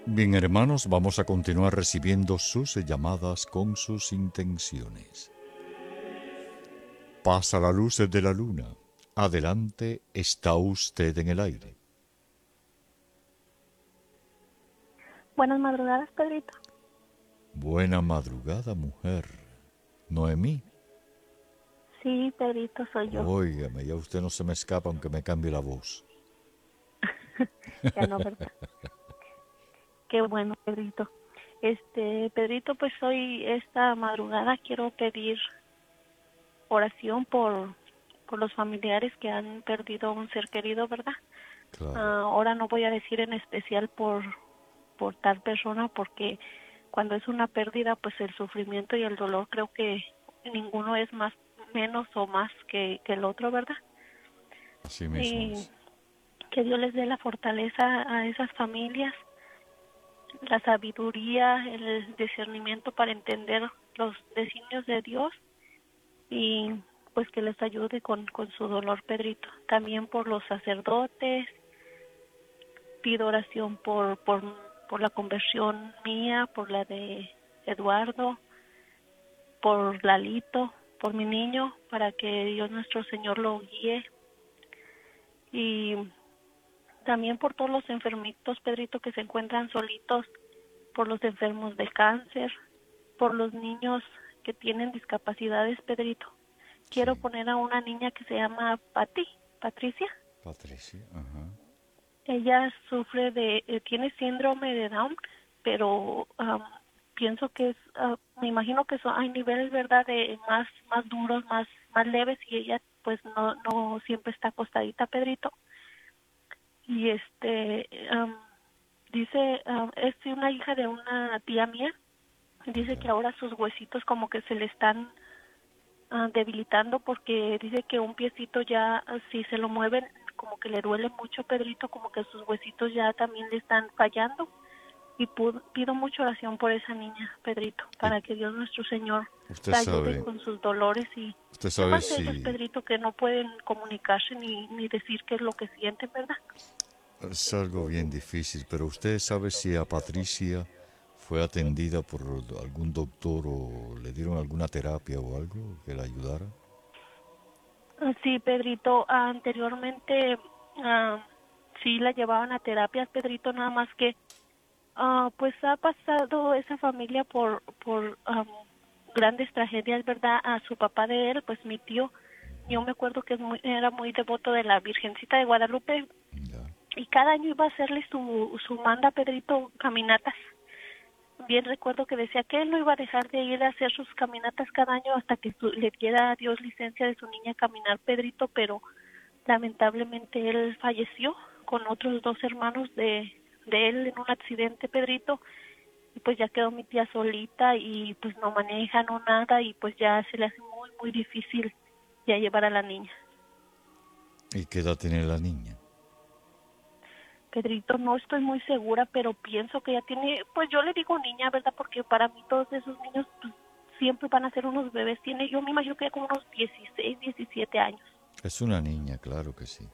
Bien, hermanos, vamos a continuar recibiendo sus llamadas con sus intenciones. Pasa la luz de la luna. Adelante, está usted en el aire. Buenas madrugadas, Pedrito. Buena madrugada, mujer. Noemí, Sí, Pedrito, soy yo. óigame, ya usted no se me escapa aunque me cambie la voz. Ya no, ¿verdad? Qué bueno, Pedrito. Pedrito, pues hoy, esta madrugada, quiero pedir oración por los familiares que han perdido un ser querido, ¿verdad? Claro, Ahora no voy a decir en especial por tal persona, porque cuando es una pérdida, pues el sufrimiento y el dolor, creo que ninguno es más, menos o más que el otro, ¿verdad? así mismo Y es. que Dios les dé la fortaleza a esas familias, la sabiduría, el discernimiento para entender los designios de Dios y pues que les ayude con su dolor, Pedrito. También por los sacerdotes, pido oración por la conversión mía, por la de Eduardo, por Lalito, por mi niño, para que Dios nuestro Señor lo guíe. Y también por todos los enfermitos, Pedrito, que se encuentran solitos, por los enfermos de cáncer, por los niños que tienen discapacidades, Pedrito. Quiero Sí, poner a una niña que se llama Patricia. Patricia, ajá. Ella sufre tiene síndrome de Down, pero pienso que me imagino que hay niveles, ¿verdad?, de más duros, más leves, y ella pues no siempre está acostadita, Pedrito. Y dice, es una hija de una tía mía. Dice Ya. que ahora sus huesitos como que se le están debilitando, porque dice que un piecito ya, si se lo mueven, como que le duele mucho, Pedrito, como que sus huesitos ya también le están fallando. Y pido mucha oración por esa niña, Pedrito, Y para que Dios nuestro Señor usted la ayude sabe, con sus dolores. usted Y sabe más ellos, si Pedrito, que no pueden comunicarse ni decir qué es lo que sienten, ¿verdad? es algo bien difícil, pero usted sabe si a Patricia fue atendida por algún doctor o le dieron alguna terapia o algo que la ayudara. Sí, Pedrito, anteriormente ah, sí la llevaban a terapias, Pedrito, nada más que pues ha pasado esa familia por grandes tragedias, ¿verdad? A su papá de él, pues mi tío, yo me acuerdo que era muy devoto de la Virgencita de Guadalupe, Ya. y cada año iba a hacerle su manda, Pedrito, caminatas. Bien recuerdo que decía que él no iba a dejar de ir a hacer sus caminatas cada año hasta que le diera a Dios licencia de su niña a caminar, Pedrito, pero lamentablemente él falleció con otros dos hermanos de él en un accidente, Pedrito, y pues ya quedó mi tía solita y pues no maneja, no nada, y pues ya se le hace muy difícil ya llevar a la niña. ¿Y qué edad tiene la niña? Pedrito, no estoy muy segura, pero pienso que ya tiene, pues yo le digo niña, ¿verdad? Porque para mí todos esos niños pues, siempre van a ser unos bebés. Yo me imagino que ya como unos 16, 17 años. Es una niña, claro que sí.